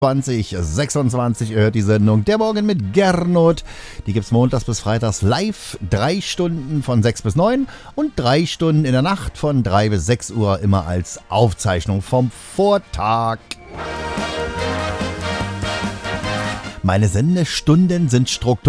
2026 hört die Sendung Der Morgen mit Gernot. Die gibt's montags bis freitags live, 3 Stunden von 6 bis 9 und 3 Stunden in der Nacht von 3 bis 6 Uhr immer als Aufzeichnung vom Vortag. Meine Sendestunden sind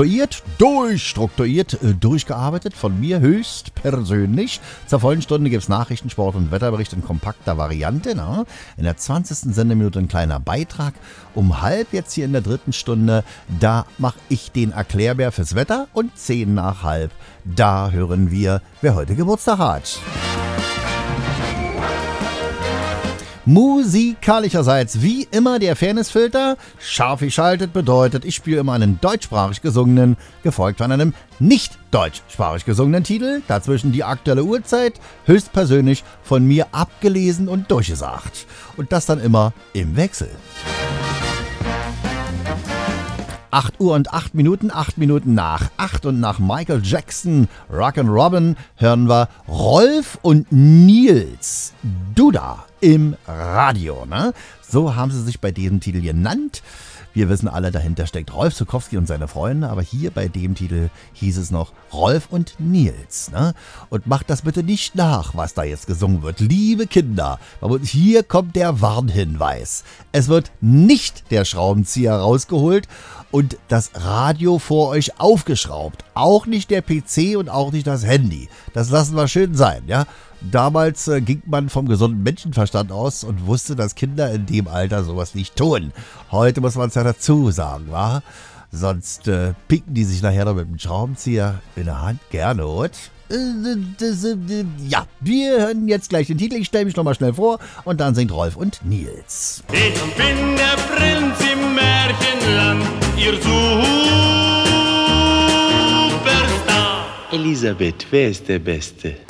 durchgearbeitet von mir höchst persönlich. Zur vollen Stunde gibt es Nachrichten, Sport und Wetterbericht in kompakter Variante. Ne? In der 20. Sendeminute ein kleiner Beitrag. Um halb jetzt hier in der 3. Stunde, da mache ich den Erklärbär fürs Wetter. Und 10 nach halb, da hören wir, wer heute Geburtstag hat. Musikalischerseits wie immer der Fairnessfilter. Scharf geschaltet bedeutet, ich spiele immer einen deutschsprachig gesungenen, gefolgt von einem nicht deutschsprachig gesungenen Titel. Dazwischen die aktuelle Uhrzeit, höchstpersönlich von mir abgelesen und durchgesagt. Und das dann immer im Wechsel. 8 Uhr und 8 Minuten, 8 Minuten nach 8 und nach Michael Jackson, Rock'n'Robin hören wir Rolf und Nils Duda im Radio. Ne? So haben sie sich bei diesem Titel genannt. Wir wissen alle, dahinter steckt Rolf Zuckowski und seine Freunde, aber hier bei dem Titel hieß es noch Rolf und Nils. Ne? Und macht das bitte nicht nach, was da jetzt gesungen wird. Liebe Kinder, und hier kommt der Warnhinweis. Es wird nicht der Schraubenzieher rausgeholt und das Radio vor euch aufgeschraubt. Auch nicht der PC und auch nicht das Handy. Das lassen wir schön sein, ja. Damals ging man vom gesunden Menschenverstand aus und wusste, dass Kinder in dem Alter sowas nicht tun. Heute muss man es ja dazu sagen, wa? Sonst picken die sich nachher noch mit dem Schraubenzieher in der Hand. Gernot. Ja, wir hören jetzt gleich den Titel. Ich stelle mich nochmal schnell vor und dann singt Rolf und Nils. Ich bin der Prinz im Märchenland, ihr Superstar. Elisabeth, wer ist der Beste?